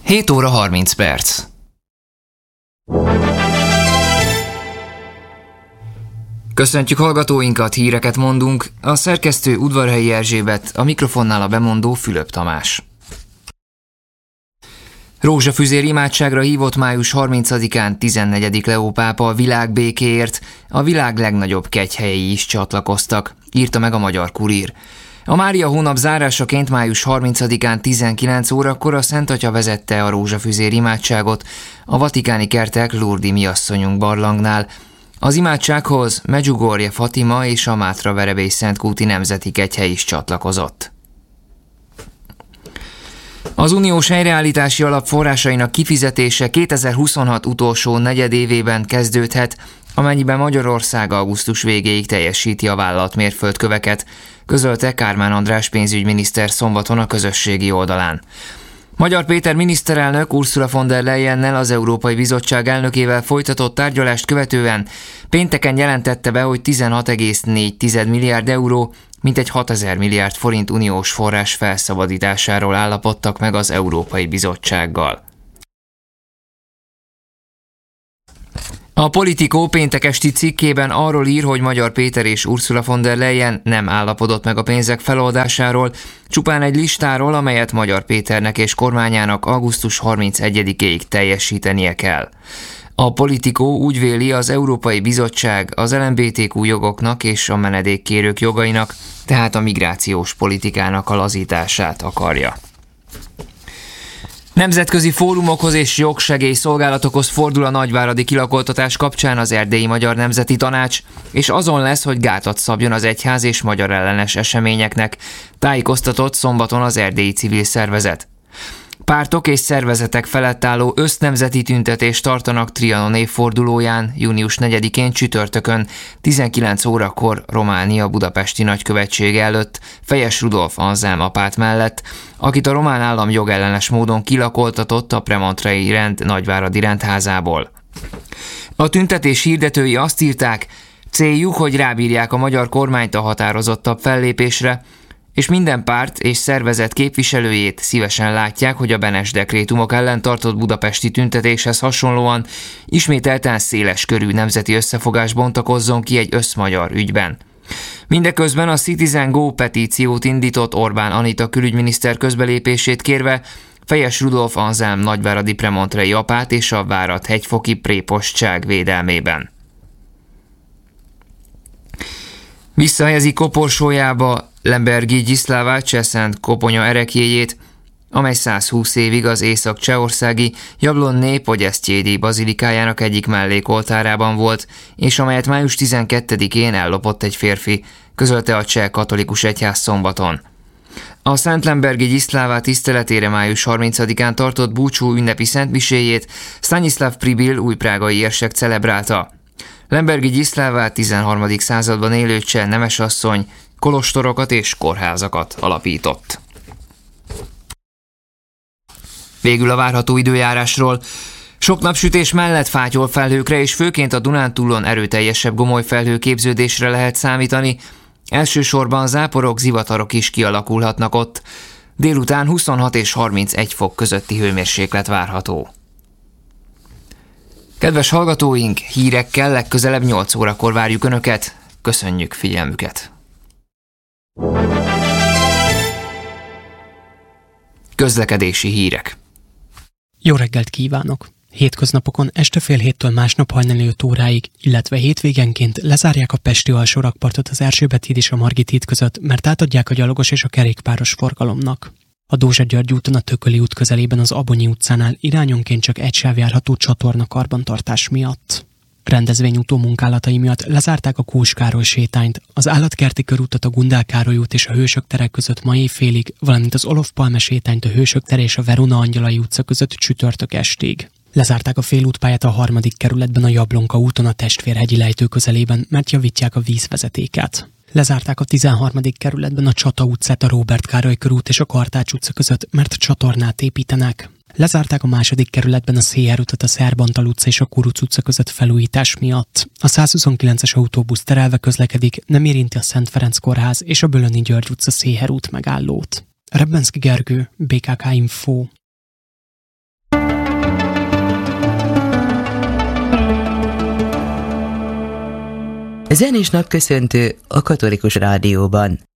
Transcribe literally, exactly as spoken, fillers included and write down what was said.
hét óra harminc perc. Köszöntjük hallgatóinkat, híreket mondunk, a szerkesztő Udvarhelyi Erzsébet, a mikrofonnál a bemondó Fülöp Tamás. Rózsafüzér imádságra hívott május harmincadikán tizennegyedik Leó pápa a világbékéért, a világ legnagyobb kegyhelyei is csatlakoztak, írta meg a Magyar Kurír. A Mária hónap zárásaként május harmincadikán tizenkilenc órakor a Szent Atya vezette a rózsafüzér imádságot a vatikáni kertek Lourdes Mi Asszonyunk barlangnál. Az imádsághoz Medjugorje Fatima és a Mátra Verebély Szentkúti Nemzeti Kegyhely is csatlakozott. Az uniós helyreállítási alap forrásainak kifizetése kétezer-huszonhat utolsó negyedévében kezdődhet, amennyiben Magyarország augusztus végéig teljesíti a vállalt mérföldköveket, közölte Kármán András pénzügyminiszter szombaton a közösségi oldalán. Magyar Péter miniszterelnök Ursula von der Leyennel, az Európai Bizottság elnökével folytatott tárgyalást követően pénteken jelentette be, hogy tizenhat egész négy milliárd euró, mintegy hatezer milliárd forint uniós forrás felszabadításáról állapodtak meg az Európai Bizottsággal. A Politico péntek esti cikkében arról ír, hogy Magyar Péter és Ursula von der Leyen nem állapodott meg a pénzek feloldásáról, csupán egy listáról, amelyet Magyar Péternek és kormányának augusztus harmincegyedikéig teljesítenie kell. A Politico úgy véli, az Európai Bizottság az el em bé té kú jogoknak és a menedékkérők jogainak, tehát a migrációs politikának a lazítását akarja. Nemzetközi fórumokhoz és jogsegélyszolgálatokhoz fordul a nagyváradi kilakoltatás kapcsán az Erdélyi Magyar Nemzeti Tanács, és azon lesz, hogy gátat szabjon az egyház és magyar ellenes eseményeknek, tájékoztatott szombaton az erdélyi civil szervezet. Pártok és szervezetek felett álló össznemzeti tüntetést tartanak Trianon évfordulóján, június negyedikén csütörtökön, tizenkilenc órakor Románia budapesti nagykövetsége előtt, Fejes Rudolf Anzelm apát mellett, akit a román állam jogellenes módon kilakoltatott a Premontrei rend nagyváradi rendházából. A tüntetés hirdetői azt írták, céljuk, hogy rábírják a magyar kormányt a határozottabb fellépésre, és minden párt és szervezet képviselőjét szívesen látják, hogy a Benes dekrétumok ellen tartott budapesti tüntetéshez hasonlóan ismételten széles körű nemzeti összefogás bontakozzon ki egy összmagyar ügyben. Mindeközben a Citizen Go petíciót indított Orbán Anita külügyminiszter közbelépését kérve Fejes Rudolf Anzelm nagyváradi premontrei apát és a Várad-hegyfoki prépostság védelmében. Visszahelyezi koporsójába Lembergi Gyiszlává Cseszent koponya ereklyéjét, amely százhúsz évig az észak-csehországi Jablonné Pogyesztyédi bazilikájának egyik mellékoltárában volt, és amelyet május tizenkettedikén ellopott egy férfi, közölte a cseh katolikus egyház szombaton. A Szent Lembergi Gyiszlává tiszteletére május harmincadikán tartott búcsú ünnepi szentmiséjét Stanislav Pribil újprágai érsek celebrálta. Lembergi Gyiszlává tizenharmadik században élő cseh nemesasszony kolostorokat és kórházakat alapított. Végül a várható időjárásról. Sok napsütés mellett fátyol felhőkre és főként a Dunántúlon erőteljesebb gomolyfelhő képződésre lehet számítani. Elsősorban záporok, zivatarok is kialakulhatnak ott. Délután huszonhat és harmincegy fok közötti hőmérséklet várható. Kedves hallgatóink, hírekkel legközelebb nyolc órakor várjuk Önöket. Köszönjük figyelmüket! Közlekedési hírek. Jó reggelt kívánok! Hétköznapokon este fél héttől másnap hajnali öt óráig, illetve hétvégenként lezárják a pesti alsó rakpartot az Erzsébet híd és a Margit híd között, mert átadják a gyalogos és a kerékpáros forgalomnak. A Dózsa-György úton a Tököli út közelében az Abonyi utcánál irányonként csak egy sáv járható csatorna karbantartás miatt. Rendezvényútó munkálatai miatt lezárták a Kós Károly sétányt, az Állatkerti körútat a Gundál Károly út és a Hősök tere között ma éjfélig, valamint az Olof Palme sétányt a Hősök tere és a Verona Angyalai utca között csütörtök estig. Lezárták a félútpályát a harmadik kerületben a Jablonka úton a Testvérhegyi lejtő közelében, mert javítják a vízvezetéket. Lezárták a tizenharmadik kerületben a Csata utcát a Róbert Károly körút és a Kartács utca között, mert csatornát építenek. Lezárták a második kerületben a Széher utat a Szerbantal utca és a Kuruc utca között felújítás miatt. A százhuszonkilences autóbusz terelve közlekedik, nem érinti a Szent Ferenc kórház és a Bölöni György utca Széher út megállót. Rebbenszky Gergő, bé ká ká Info. Zenés napköszöntő a Katolikus Rádióban.